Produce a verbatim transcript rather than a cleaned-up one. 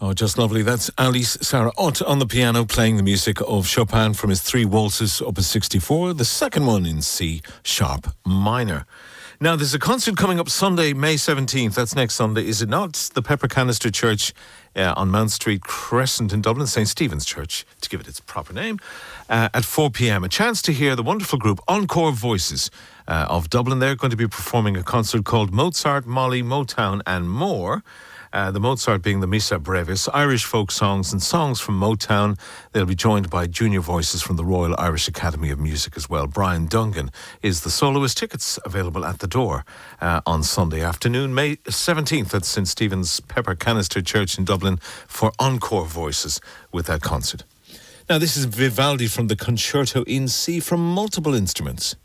Oh, just lovely. That's Alice Sarah Ott on the piano playing the music of Chopin from his three waltzes, opus sixty-four, the second one in C sharp minor. Now, there's a concert coming up Sunday, May seventeenth. That's next Sunday, is it not? The Pepper Canister Church uh, on Mount Street Crescent in Dublin, Saint Stephen's Church, to give it its proper name, uh, at four p.m. A chance to hear the wonderful group Encore Voices uh, of Dublin. They're going to be performing a concert called Mozart, Molly, Motown and More. Uh, the Mozart being the Missa Brevis, Irish folk songs and songs from Motown. They'll be joined by junior voices from the Royal Irish Academy of Music as well. Brian Dungan is the soloist. Tickets available at the door uh, on Sunday afternoon, May seventeenth at Saint Stephen's Pepper Canister Church in Dublin for Encore Voices with that concert. Now, this is Vivaldi from the Concerto in C from multiple instruments.